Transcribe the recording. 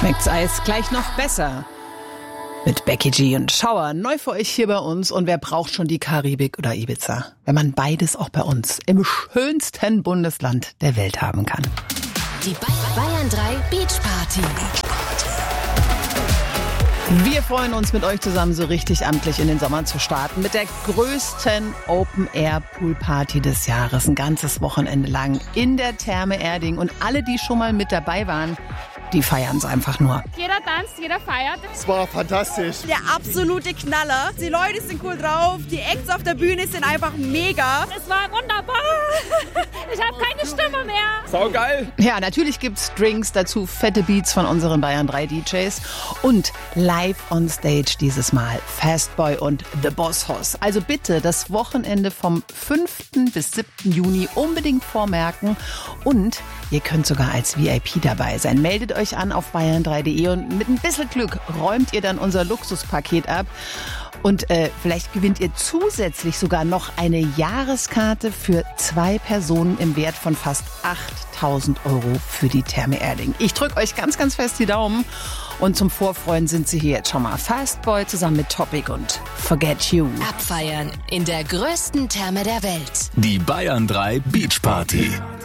Schmeckt's Eis gleich noch besser. Mit Becky G und Schauer. Neu für euch hier bei uns. Und wer braucht schon die Karibik oder Ibiza? Wenn man beides auch bei uns im schönsten Bundesland der Welt haben kann. Die Bayern 3 Beach Party. Wir freuen uns, mit euch zusammen so richtig amtlich in den Sommer zu starten. Mit der größten Open-Air-Pool-Party des Jahres. Ein ganzes Wochenende lang in der Therme Erding. Und alle, die schon mal mit dabei waren, die feiern es einfach nur. Jeder tanzt, jeder feiert. Es war fantastisch. Der absolute Knaller. Die Leute sind cool drauf. Die Acts auf der Bühne sind einfach mega. Es war wunderbar. Ich habe keine Stimme mehr. Saugeil. Ja, natürlich gibt's Drinks, dazu fette Beats von unseren Bayern 3 DJs und live on stage dieses Mal Fastboy und The Boss Hoss. Also bitte das Wochenende vom 5. bis 7. Juni unbedingt vormerken und ihr könnt sogar als VIP dabei sein. Meldet euch an auf bayern3.de und mit ein bisschen Glück räumt ihr dann unser Luxuspaket ab. Und vielleicht gewinnt ihr zusätzlich sogar noch eine Jahreskarte für 2 Personen im Wert von fast 8.000 € für die Therme Erding. Ich drücke euch ganz, ganz fest die Daumen. Und zum Vorfreuen sind sie hier jetzt schon mal Fastboy zusammen mit Topic und Forget You. Abfeiern in der größten Therme der Welt. Die Bayern 3 Beach Party.